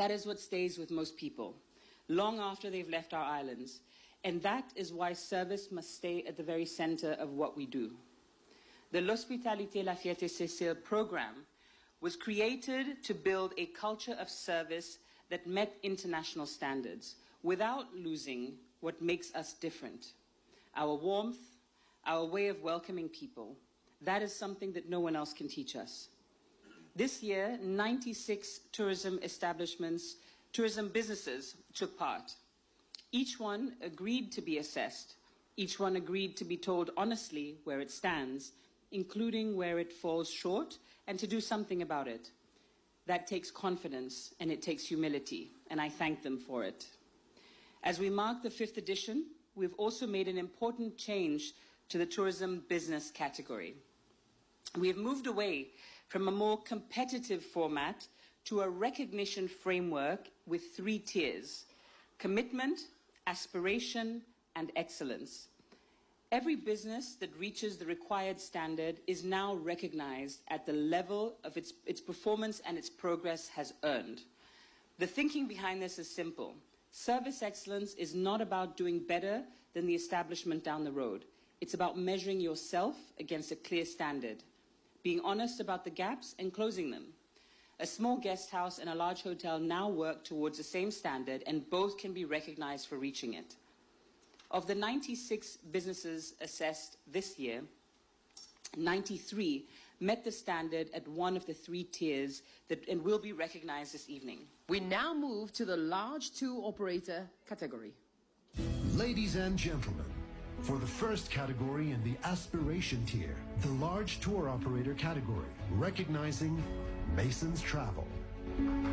That is what stays with most people, long after they've left our islands. And that is why service must stay at the very center of what we do. The L'Hospitalité La Fierté Cécile program was created to build a culture of service that met international standards without losing what makes us different. Our warmth, our way of welcoming people. That is something that no one else can teach us. This year, 96 tourism businesses took part. Each one agreed to be assessed. Each one agreed to be told honestly where it stands, including where it falls short, and to do something about it. That takes confidence and it takes humility, and I thank them for it. As we mark the 5th edition, we've also made an important change to the tourism business category. We have moved away from a more competitive format to a recognition framework with 3 tiers: commitment, aspiration, and excellence. Every business that reaches the required standard is now recognized at the level of its performance and its progress has earned. The thinking behind this is simple. Service excellence is not about doing better than the establishment down the road. It's about measuring yourself against a clear standard, being honest about the gaps and closing them. A small guest house and a large hotel now work towards the same standard, and both can be recognized for reaching it. Of the 96 businesses assessed this year, 93 met the standard at one of the 3 tiers and will be recognized this evening. We now move to the large tour operator category. Ladies and gentlemen, for the first category in the aspiration tier, the large tour operator category, recognizing Masons Travel.